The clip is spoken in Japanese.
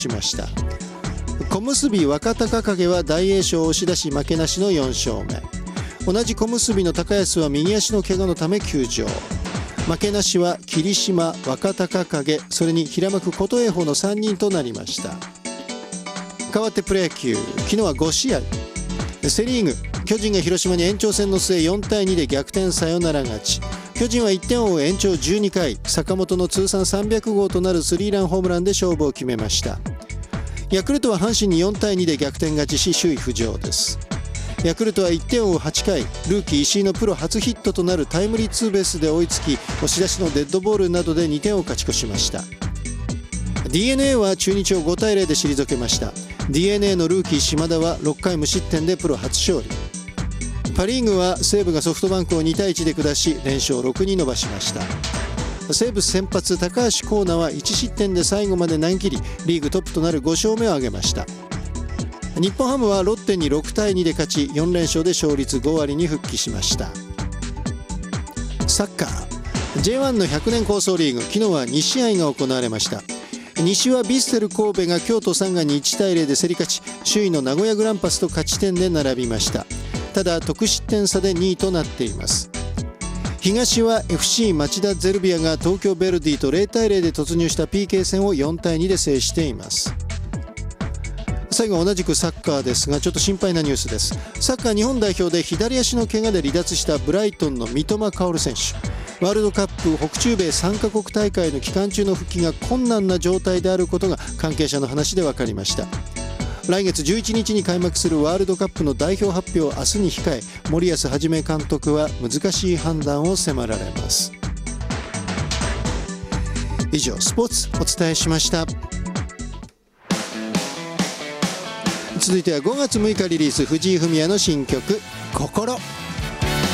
しました。小結若隆景は大栄翔を押し出し負けなしの4勝目。同じ小結の高安は右足の怪我のため休場。負けなしは霧島、若隆景、それに平幕琴恵光の3人となりました。変わってプロ野球、昨日は5試合。セリーグ、巨人が広島に延長戦の末4対2で逆転サヨナラ勝ち。巨人は1点を追う延長12回、坂本の通算300号となるスリーランホームランで勝負を決めました。ヤクルトは阪神に4対2で逆転勝ちし首位浮上です。ヤクルトは1点を追う8回、ルーキー石井のプロ初ヒットとなるタイムリーツーベースで追いつき、押し出しのデッドボールなどで2点を勝ち越しました。 DNA は中日を5対0で退けました。 DNA のルーキー島田は6回無失点でプロ初勝利。パ・リーグは西武がソフトバンクを2対1で下し連勝6に伸ばしました。西武先発高橋光成は1失点で最後まで投げ切り、リーグトップとなる5勝目を挙げました。日本ハムはロッテに6対2で勝ち4連勝で勝率5割に復帰しました。サッカー J1 の100年構想リーグ、昨日は2試合が行われました。西はヴィッセル神戸が京都サンガに1対0で競り勝ち、首位の名古屋グランパスと勝ち点で並びました。ただ得失点差で2位となっています。東は FC 町田ゼルビアが東京ヴェルディと0対0で突入した PK 戦を4対2で制しています。最後は同じくサッカーですが、ちょっと心配なニュースです。サッカー日本代表で左足の怪我で離脱したブライトンの三笘薫選手、ワールドカップ北中米3カ国大会の期間中の復帰が困難な状態であることが関係者の話で分かりました。来月11日に開幕するワールドカップの代表発表を明日に控え、森保一監督は難しい判断を迫られます。以上スポーツお伝えしました。続いては5月6日リリース、藤井フミヤの新曲「心」。